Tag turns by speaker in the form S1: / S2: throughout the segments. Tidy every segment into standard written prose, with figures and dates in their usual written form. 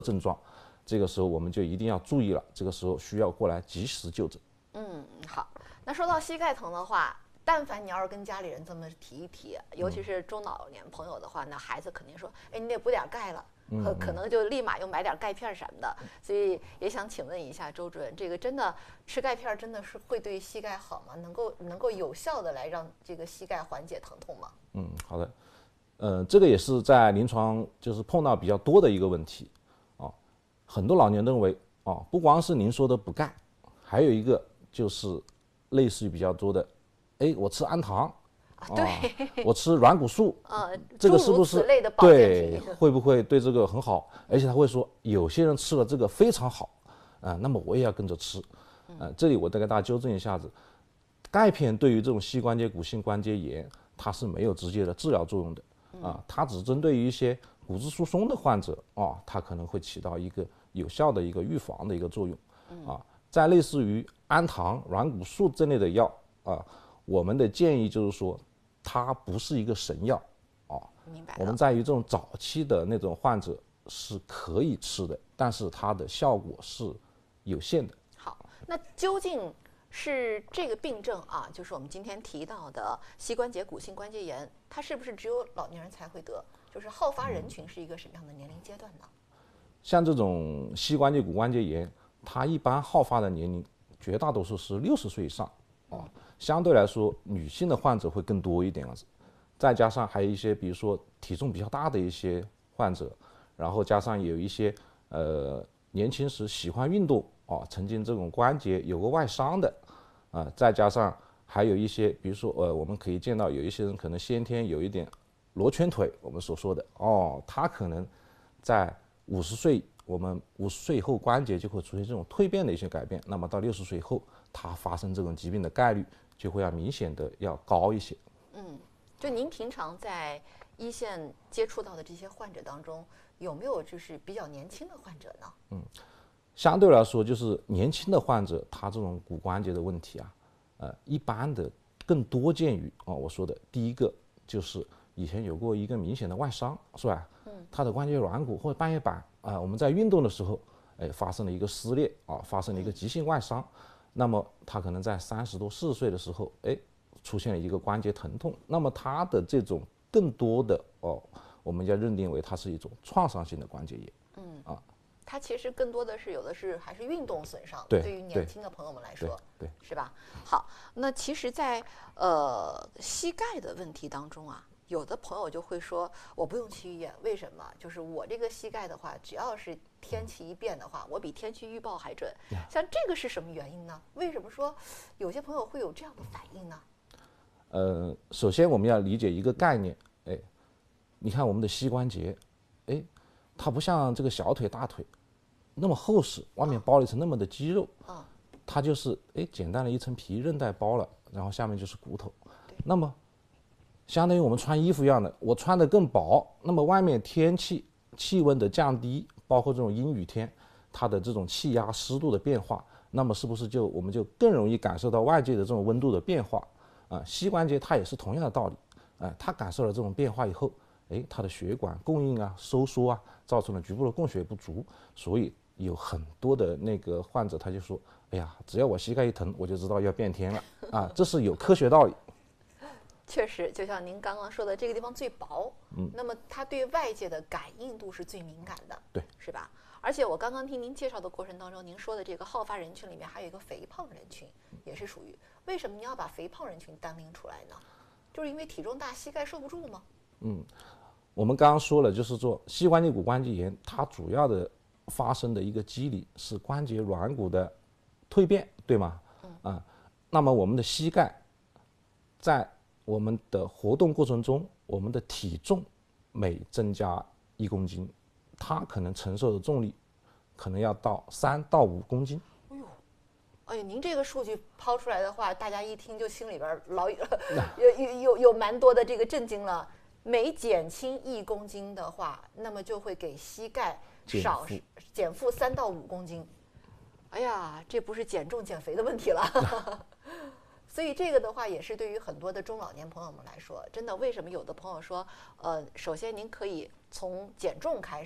S1: 症状，这个时候我们就一定要注意了，这个时候需要过来及时就诊。
S2: 好。那说到膝盖疼的话，但凡你要是跟家里人这么提一提，尤其是中老年朋友的话，那孩子肯定说，哎，你得补点钙了。可能就立马又买点钙片什么的，所以也想请问一下周主任，这个真的吃钙片真的是会对膝盖好吗？能够有效的来让这个膝盖缓解疼痛吗？
S1: 好的，这个也是在临床就是碰到比较多的一个问题啊。很多老年人认为啊，不光是您说的补钙，还有一个就是类似于比较多的，哎，我吃氨糖。
S2: 对，
S1: 我吃软骨素，这个是不是对？会不会对这个很好？而且他会说，有些人吃了这个非常好，那么我也要跟着吃。这里我再给大家纠正一下子，钙片对于这种膝关节骨性关节炎，它是没有直接的治疗作用的，它只针对于一些骨质疏松的患者，它可能会起到一个有效的一个预防的一个作用，在类似于氨糖、软骨素这类的药，我们的建议就是说，它不是一个神药，
S2: 明白了。
S1: 我们在于这种早期的那种患者是可以吃的，但是它的效果是有限的。
S2: 好，那究竟是这个病症啊，就是我们今天提到的膝关节骨性关节炎，它是不是只有老年人才会得？就是好发人群是一个什么样的年龄阶段呢？
S1: 像这种膝关节骨关节炎，它一般好发的年龄绝大多数是60岁以上，相对来说女性的患者会更多一点样子，再加上还有一些比如说体重比较大的一些患者，然后加上有一些年轻时喜欢运动曾经这种关节有过外伤的再加上还有一些比如说我们可以见到有一些人可能先天有一点罗圈腿，我们所说的他可能在50岁，我们50岁以后关节就会出现这种蜕变的一些改变，那么到60岁以后，它发生这种疾病的概率就会要明显的要高一些。
S2: 就您平常在一线接触到的这些患者当中，有没有就是比较年轻的患者呢？
S1: 相对来说，就是年轻的患者，他这种骨关节的问题一般的更多见于我说的第一个就是以前有过一个明显的外伤，是吧？他的关节软骨或者半月板我们在运动的时候，发生了一个撕裂发生了一个急性外伤，那么他可能在30多40岁的时候，出现了一个关节疼痛，那么他的这种更多的我们要认定为它是一种创伤性的关节炎。
S2: 它其实更多的是有的是还是运动损伤，
S1: 对
S2: 于年轻的朋友们来说，
S1: 对，
S2: 是吧？好，那其实在，膝盖的问题当中啊，有的朋友就会说，我不用去医院，为什么？就是我这个膝盖的话，只要是天气一变的话，我比天气预报还准。像这个是什么原因呢？为什么说有些朋友会有这样的反应呢？
S1: 首先我们要理解一个概念，你看我们的膝关节，它不像这个小腿、大腿那么厚实，外面包了一层那么的肌肉，它就是简单的一层皮，韧带包了，然后下面就是骨头。那么相当于我们穿衣服一样的，我穿的更薄，那么外面天气气温的降低，包括这种阴雨天，它的这种气压、湿度的变化，那么是不是我们就更容易感受到外界的这种温度的变化？膝关节它也是同样的道理，它感受了这种变化以后，它的血管供应收缩造成了局部的供血不足，所以有很多的那个患者他就说，哎呀，只要我膝盖一疼，我就知道要变天了这是有科学道理。
S2: 确实，就像您刚刚说的，这个地方最薄，那么它对外界的感应度是最敏感的，
S1: 对，
S2: 是吧？而且我刚刚听您介绍的过程当中，您说的这个好发人群里面还有一个肥胖人群，也是属于。为什么你要把肥胖人群单拎出来呢？就是因为体重大，膝盖受不住吗？
S1: 我们刚刚说了，就是说膝关节骨关节炎，它主要的发生的一个机理是关节软骨的蜕变，对吗？那么我们的膝盖在我们的活动过程中，我们的体重每增加1公斤，它可能承受的重力可能要到3到5公斤。
S2: 您这个数据抛出来的话，大家一听就心里边有蛮多的这个震惊了。每减轻1公斤的话，那么就会给膝盖减负3到5公斤。哎呀，这不是减重减肥的问题了。所以这个的话，也是对于很多的中老年朋友们来说，真的，为什么有的朋友说，首先您可以从减重开始，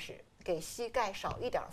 S2: 给膝盖少一点